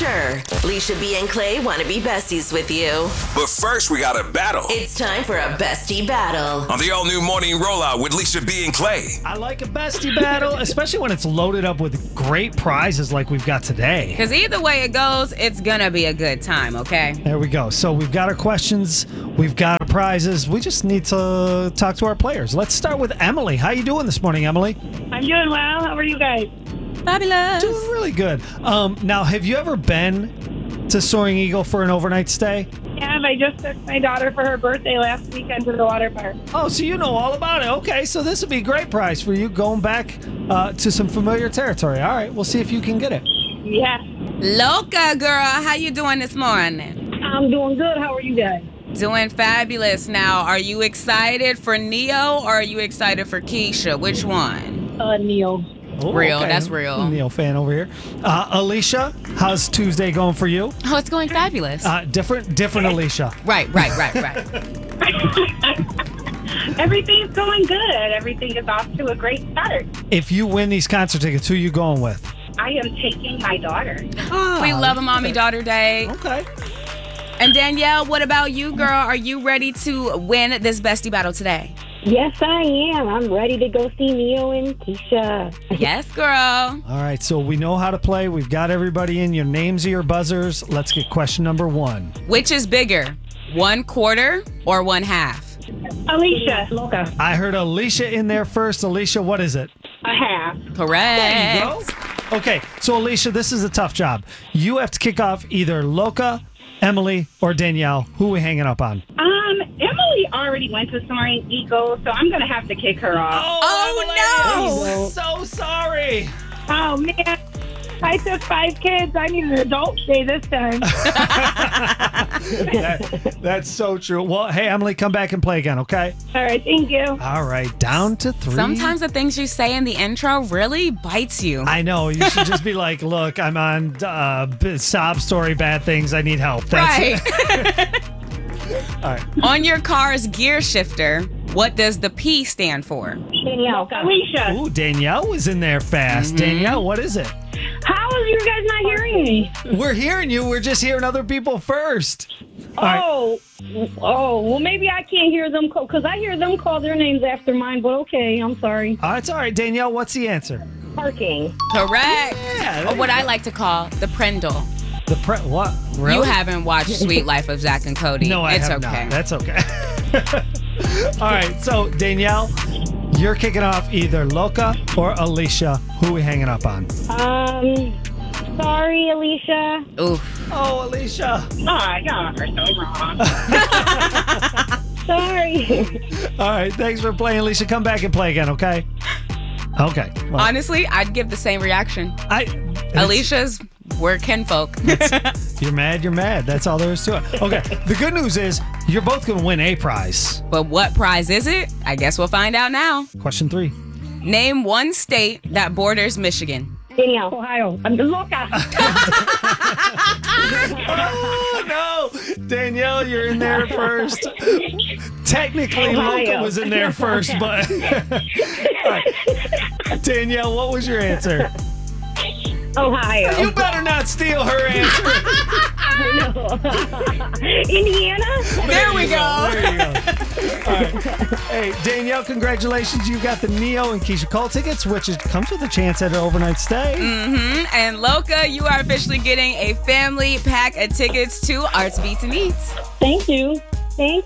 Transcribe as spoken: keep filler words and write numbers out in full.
Sure, Leisha B and Clay want to be besties with you. But first, we got a battle. It's time for a bestie battle. On the all-new Morning Rollout with Leisha B and Clay. I like a bestie battle, especially when it's loaded up with great prizes like we've got today. Because either way it goes, it's going to be a good time, okay? There we go. So we've got our questions. We've got our prizes. We just need to talk to our players. Let's start with Emily. How you doing this morning, Emily? I'm doing well. How are you guys? Fabulous. Doing really good. Um, now, have you ever been to Soaring Eagle for an overnight stay? Yeah, I just took my daughter for her birthday last weekend to the water park. Oh, so you know all about it. Okay, so this would be a great prize for you going back uh, to some familiar territory. All right, we'll see if you can get it. Yeah. Loca, girl, how you doing this morning? I'm doing good. How are you guys? Doing fabulous. Now, are you excited for Neo or are you excited for Keisha? Which one? Uh, Neil. Oh, Real, that's real. Neil fan over here. Uh, Alicia, how's Tuesday going for you? Oh, it's going fabulous. Uh, different, different Alicia. Right, right, right, right. Everything's going good. Everything is off to a great start. If you win these concert tickets, who you going with? I am taking my daughter. We love a mommy-daughter day. Okay. And Danielle, what about you, girl? Are you ready to win this bestie battle today? Yes, I am. I'm ready to go see Neo and Keisha. Yes, girl. All right, so we know how to play. We've got everybody in. Your names are your buzzers. Let's get question number one. Which is bigger, one quarter or one half? Alicia. Loca. I heard Alicia in there first. Alicia, what is it? A half. Correct. There you go. Okay, so Alicia, this is a tough job. You have to kick off either Loca, Emily, or Danielle. Who are we hanging up on? Um, Emily already went to Soaring Eagle, so I'm going to have to kick her off. Oh, no! So sorry. Oh, man. I took five kids. I need an adult day this time. that, that's so true. Well, hey, Emily, come back and play again, okay? All right, thank you. All right, down to three. Sometimes the things you say in the intro really bites you. I know. You should just be like, look, I'm on uh, b- sob story, bad things. I need help. That's right. it. All right. On your car's gear shifter, what does the P stand for? Danielle. Alicia. Ooh, Danielle was in there fast. Mm-hmm. Danielle, what is it? How are you guys not hearing me? We're hearing you. We're just hearing other people first. All right. Oh, oh, well, maybe I can't hear them call, because I hear them call their names after mine, but okay, I'm sorry. Uh, it's all right. Danielle, what's the answer? Parking. Correct. Yeah, there Or you what go. I like to call the Prindle. The pre- what? Really? You haven't watched Sweet Life of Zach and Cody. No, I it's have okay. not. That's okay. All right. So, Danielle, you're kicking off either Loca or Alicia. Who are we hanging up on? Um, sorry, Alicia. Oof. Oh, Alicia. Oh, y'all are so wrong. Sorry. All right. Thanks for playing, Alicia. Come back and play again, okay? Okay. Well, Honestly, I'd give the same reaction. I, Alicia's, we're kinfolk. You're mad, you're mad. That's all there is to it. Okay. The good news is you're both going to win a prize. But what prize is it? I guess we'll find out now. Question three. Name one state that borders Michigan. Danielle. Ohio. I'm Loca. Oh, no. Danielle, you're in there first. Technically, Ohio. Loca was in there first, but. All right. Danielle, what was your answer? Ohio. You better not steal her answer. No. Indiana? There we go. There you go. All right. Hey, Danielle, congratulations. You got the Neo and Keisha Cole tickets, which is, comes with a chance at an overnight stay. Mm-hmm. And Loca, you are officially getting a family pack of tickets to Arts Beats and Eats. Thank you. Thank